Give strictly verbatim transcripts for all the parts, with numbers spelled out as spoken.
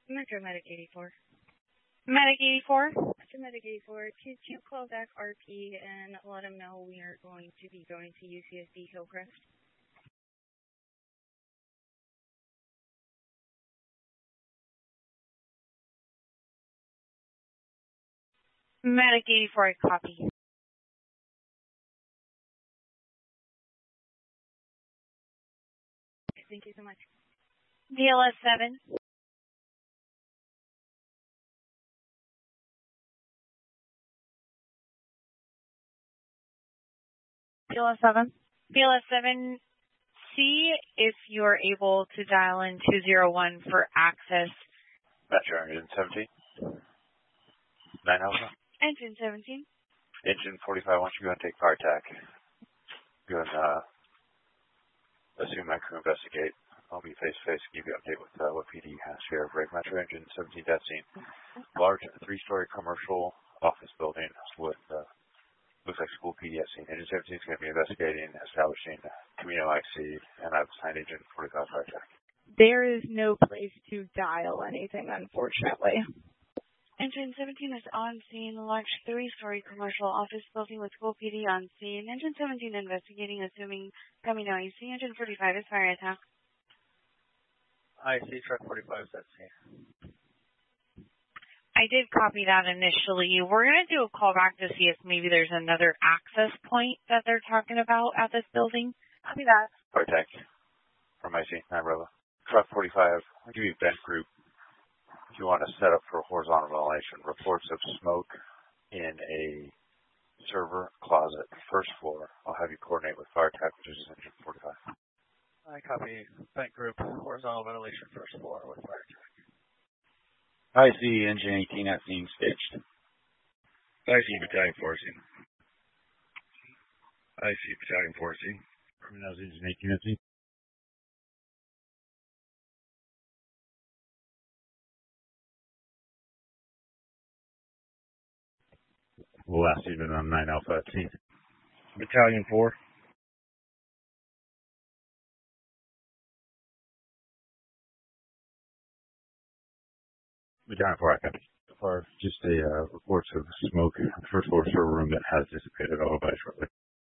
Metro Medic eighty-four. Medic eighty-four? Metro Medic eighty-four. Could you call back R P and let them know we are going to be going to U C S D Hillcrest? Medic eighty-four, I copy. Thank you so much. B L S seven. B L S seven. B L S seven, see if you're able to dial in two zero one for access. Metro Engine seventeen. nine Alpha. Engine seventeen. Engine forty-five, why don't you go and take fire attack? Go and uh, assume my crew investigate. I'll be face to face and give you an update with uh, what P D has Sheriff Rick. Metro Engine seventeen, death scene. Large three-story commercial office building with uh, looks like school P D at scene. Engine seventeen is going to be investigating, establishing Camino I C, and I've assigned Engine forty-five fire attack. There is no place to dial anything, unfortunately. Engine seventeen is on scene. Large three-story commercial office building with school P D on scene. Engine seventeen investigating, assuming Camino I C. Engine forty-five is fire attack. I C truck forty-five is at scene. I did copy that initially. We're going to do a call back to see if maybe there's another access point that they're talking about at this building. Copy that. Fire attack from I C, nine Bravo. Truck forty-five, I'll give you a vent group. If you want to set up for horizontal ventilation, reports of smoke in a server closet, first floor. I'll have you coordinate with fire attack, which is Engine forty-five. I copy vent group, horizontal ventilation, first floor with fire attack. I see Engine eighteen at scene staged. I see Battalion forcing. I see Battalion forcing. Criminals Engine eighteen at scene. Last even on nine Alpha at scene. Battalion four. Battalion four, I copy. So far, just a uh, reports of smoke in the first floor server room that has dissipated. I'll by shortly.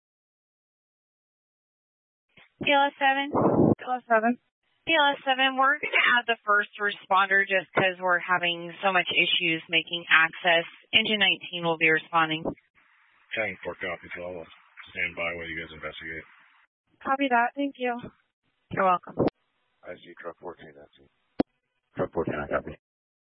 B L S seven. B L S seven. B L S seven, we're going to add the first responder just because we're having so much issues making access. Engine nineteen will be responding. Battalion four copies. I'll stand by while you guys investigate. Copy that. Thank you. You're welcome. I see truck fourteen, that's it. Truck fourteen, I copy.